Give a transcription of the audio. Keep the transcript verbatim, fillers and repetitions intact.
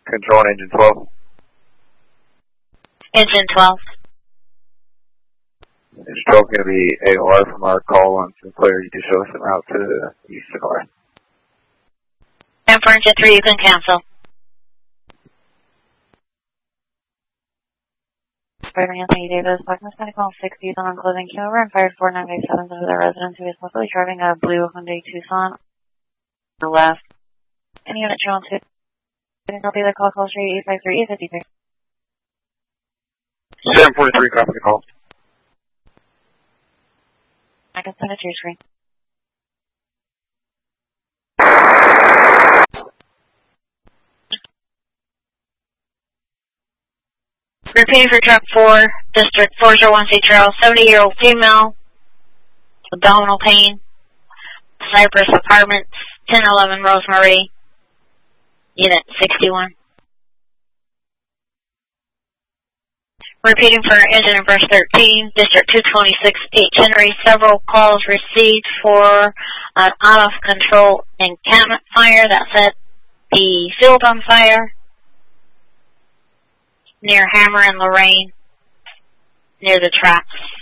Control on engine twelve. Engine twelve. Engine twelve going to be A O R from our call on Sinclair. You can show us an route to East Sinclair. And for engine three, you can cancel. Firing Anthony Davis, Blackness Medical sixty on closing queue over and fired four nine five seven into the residence who is luckily driving a blue Hyundai Tucson on the left. Any unit channel two. Can copy the call, call straight eight five three eight five three. seven forty-three, copy the call. I can send it to your screen. Repeating for truck four, district four zero one C Trail, seventy-year-old female, abdominal pain, Cypress Apartments, ten eleven Rosemary, unit sixty-one. Repeating for engine and brush thirteen, district two twenty-six, H Henry, several calls received for an out-of-control encampment fire that set the field on fire near Hammer and Lorraine, near the tracks.